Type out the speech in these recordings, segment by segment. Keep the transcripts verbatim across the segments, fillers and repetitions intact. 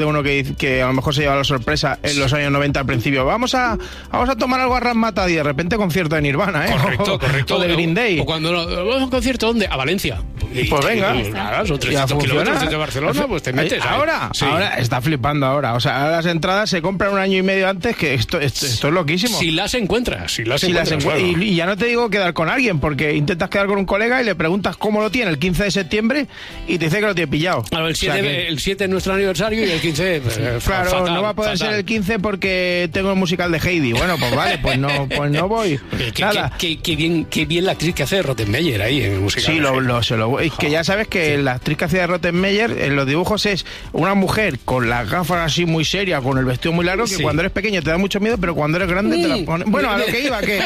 de uno que, que a lo mejor se lleva la sorpresa en los años noventa al principio. Vamos a vamos a tomar algo a Razzmatazz y de repente concierto de Nirvana, ¿eh? Correcto, o, correcto. O de Green Day. O cuando vamos a un concierto, ¿dónde? A Valencia. Y, pues venga. Y, y, nada, son trescientos kilómetros desde Barcelona, pues te metes. Ahora, sí. ahora está flipando ahora. O sea, ahora las entradas se compran un año y medio antes, que esto, esto, esto es loquísimo. Si las encuentras, si las si encuentras. Las encu- claro. y, y ya no te digo quedar con alguien, porque intentas quedar con un colega y le preguntas cómo lo tiene el quince de septiembre y te dice que lo tiene pillado. Claro, el siete, o sea que, el siete es nuestro aniversario y el quince... Pues, claro, fatal, no va a poder fatal. ser el quince porque tengo el musical de Heidi. Bueno, pues vale, pues no, pues no voy. Qué, Nada. Qué, qué, qué, bien, qué bien la actriz que hace de Rottenmeier ahí en el musical. Sí, lo, lo, se lo, es que ya sabes que sí. La actriz que hacía de Rottenmeier en los dibujos es una mujer con las gafas así muy seria, con el vestido muy largo, que sí. cuando eres pequeño te da mucho miedo, pero cuando eres grande te la pones. Bueno, a lo que iba, que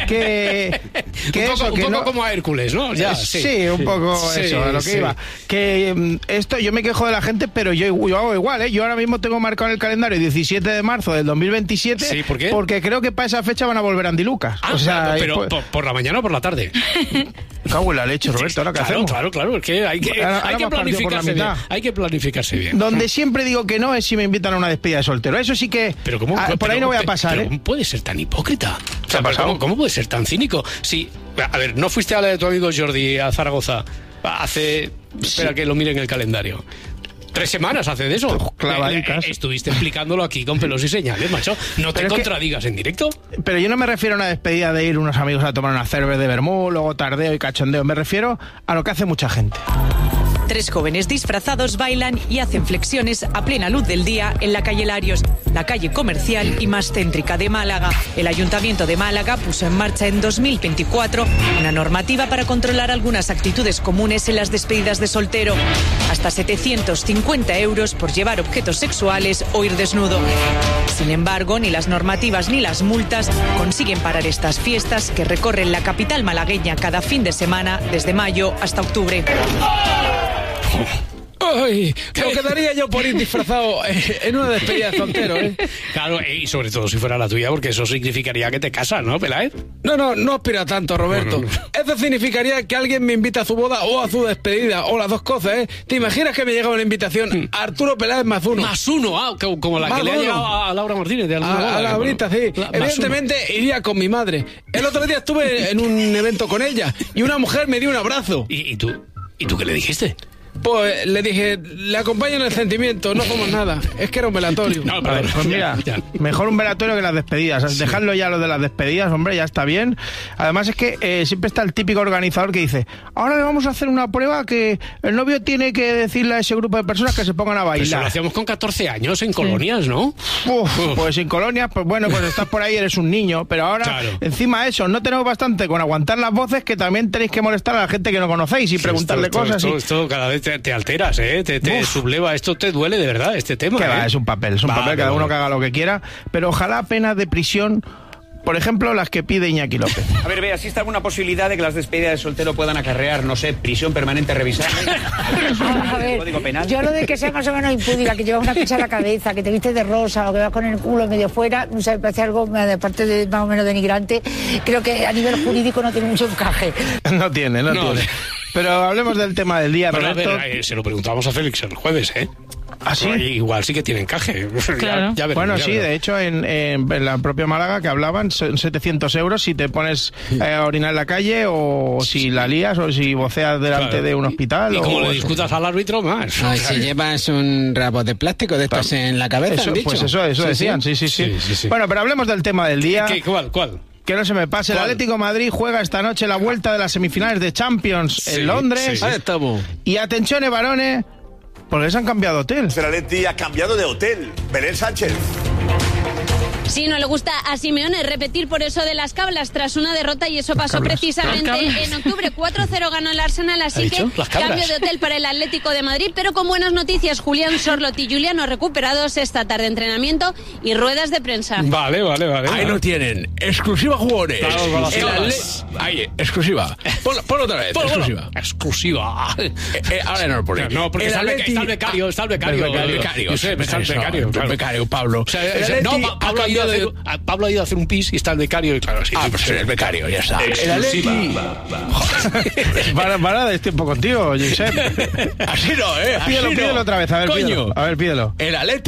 que, que un eso, poco, que un poco no, como a Hércules, ¿no? Ya, sí, sí, un poco sí, eso, a lo que sí. iba. Que um, esto yo me quejo de la gente, pero yo, yo hago igual, ¿eh? Yo ahora mismo tengo marcado en el calendario diecisiete de marzo del dos mil veintisiete. Sí, ¿por qué? Porque creo que para esa fecha van a volver Andy Lucas. Ah, o sea, pero pues, por, por la mañana o por la tarde. Cago en la leche, Roberto, ¿ahora qué claro, hacemos? Claro, claro, es que hay que, ahora, hay ahora que planificarse bien. Hay que planificarse bien. Donde siempre digo que no es si me invitan a una despedida de soltero. Eso sí que... Pero ¿cómo, ah, por pero, ahí no voy a pasar, pero, ¿eh? ¿cómo puede ser tan hipócrita? O sea, ¿Qué ha pasado? ¿cómo, ¿Cómo puede ser tan cínico? Si, a ver, ¿no fuiste a la de tu amigo Jordi a Zaragoza hace... Espera sí. que lo mire en el calendario. Tres semanas hace de eso. Clavadicas. Eh, estuviste explicándolo aquí con pelos y señales, macho. No te Pero contradigas que, en directo. Pero yo no me refiero a una despedida de ir unos amigos a tomar una cerveza de vermú, luego tardeo y cachondeo. Me refiero a lo que hace mucha gente. Tres jóvenes disfrazados bailan y hacen flexiones a plena luz del día en la calle Larios, la calle comercial y más céntrica de Málaga. El Ayuntamiento de Málaga puso en marcha en dos mil veinticuatro una normativa para controlar algunas actitudes comunes en las despedidas de soltero. Hasta setecientos cincuenta euros por llevar objetos sexuales o ir desnudo. Sin embargo, ni las normativas ni las multas consiguen parar estas fiestas que recorren la capital malagueña cada fin de semana desde mayo hasta octubre. Ay, lo quedaría yo por ir disfrazado en una despedida de soltero, ¿eh? Claro, y sobre todo si fuera la tuya, porque eso significaría que te casas, ¿no, Peláez? No, no, no aspira tanto, Roberto. No, no, no. Eso significaría que alguien me invita a su boda o a su despedida, o las dos cosas, ¿eh? ¿Te imaginas que me llega una invitación a Arturo Peláez más uno? Más uno, ah, como la más que le ha uno. llegado a Laura Martínez de alguna A, boda, a la bueno, Brita, sí. la- más Evidentemente uno. iría con mi madre. El otro día estuve en un evento con ella y una mujer me dio un abrazo. ¿Y, y tú? ¿Y tú qué le dijiste? Pues le dije, le acompaño en el sentimiento, no somos nada. Es que era un velatorio. No, A ver, pues mira, Ya, ya. mejor un velatorio que las despedidas. Sí. Dejadlo ya lo de las despedidas, hombre, ya está bien. Además es que eh, siempre está el típico organizador que dice, ahora le vamos a hacer una prueba que el novio tiene que decirle a ese grupo de personas que se pongan a Eso bailar. lo hacíamos con catorce años en colonias, ¿no? Uf, pues en colonias, pues bueno, pues estás por ahí, eres un niño, pero ahora, Claro. encima de eso, no tenemos bastante con aguantar las voces, que también tenéis que molestar a la gente que no conocéis y preguntarle esto, cosas. Esto, y... esto cada vez te, te alteras, ¿eh? Te, te Uf. subleva. Esto te duele de verdad, este tema. Que ¿eh? va, es un papel, es un Vale, papel, cada vale. uno que haga lo que quiera, pero ojalá penas de prisión, por ejemplo, las que pide Iñaki López. A ver, vea, ¿existe alguna posibilidad de que las despedidas de soltero puedan acarrear, no sé, prisión permanente revisada? A ver, Código penal. yo lo de que sea más o menos impúdica, que llevas una pincha a la cabeza, que te vistes de rosa o que vas con el culo medio fuera, no sé, me parece algo, de parte de más o menos denigrante. Creo que a nivel jurídico no tiene mucho encaje. No tiene, no, No. tiene. Pero hablemos del tema del día, Bueno, a Roberto. ver, eh, se lo preguntábamos a Félix el jueves, ¿eh? ¿Ah, sí? Pero igual sí que tiene encaje. Claro. Ya, ya veremos, Bueno, ya sí, veremos. de hecho, en, en, en la propia Málaga que hablaban, son setecientos euros si te pones eh, a orinar en la calle o si la lías o si voceas delante Claro. de un hospital. Y o como le eso. discutas al árbitro, más. Ay, si llevas un rabo de plástico de estos en la cabeza, Eso, han dicho. pues eso, eso Sí, decían, sí. sí sí sí, Sí, sí, sí. Bueno, pero hablemos del tema del día. ¿Qué, ¿Cuál? ¿Cuál? Que no se me pase. El ¿Cuál? Atlético de Madrid juega esta noche la vuelta de las semifinales de Champions Sí, en Londres. sí. Ahí estamos. Y atención, varones, porque se han cambiado de hotel. El Atleti ha cambiado de hotel. Belén Sánchez. Sí, no le gusta a Simeone repetir por eso de las cablas tras una derrota y eso pasó cablas. precisamente Las cablas. en octubre. cuatro cero ganó el Arsenal, ¿Ha así que dicho? Las cabras. cambio de hotel para el Atlético de Madrid, pero con buenas noticias. Julián Sorloth y Juliano recuperados esta tarde, entrenamiento y ruedas de prensa. Vale, vale, vale. Ahí lo tienen. Exclusiva, jugadores. Claro, con las El cabras. Atle- Ahí, exclusiva. Ponlo, ponlo otra vez. Bueno, bueno, exclusiva. exclusiva. Eh, eh, ahora no lo pone. No, porque El está el, Atleti- está el becario, está el becario. El becario. Yo sé, está el Eso, becario, el claro. becario, Pablo. O sea, El ese- Atleti no, Pa- Pablo ha ha ido ido a yo hacer, doy- a- Pablo ha ido a hacer un pis y está el becario y claro, sí. Ah, sí, pues sí. el becario, ya está. El Exclusiva. Atleti... Para, para de tiempo contigo, Josep. Así no, ¿eh? Así Pídelo, no. pídelo otra vez, a ver, Coño. pídelo. A ver, pídelo. El Atleti